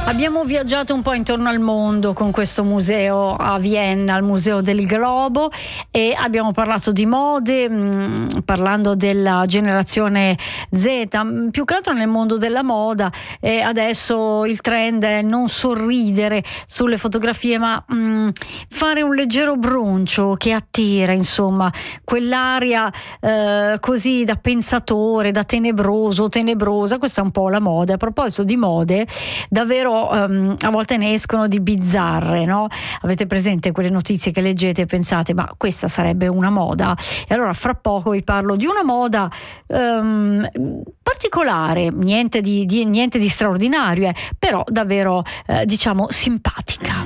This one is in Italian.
Abbiamo viaggiato un po' intorno al mondo con questo museo a Vienna, il Museo del Globo, e abbiamo parlato di mode, parlando della generazione Z, più che altro nel mondo della moda. E adesso il trend è non sorridere sulle fotografie, ma fare un leggero broncio che attira, insomma, quell'aria così da pensatore, da tenebroso, tenebrosa. Questa è un po' la moda. A proposito di mode, davvero a volte ne escono di bizzarre, no? Avete presente quelle notizie che leggete e pensate, ma questa sarebbe una moda? E allora fra poco vi parlo di una moda particolare, niente di straordinario, però davvero diciamo simpatica.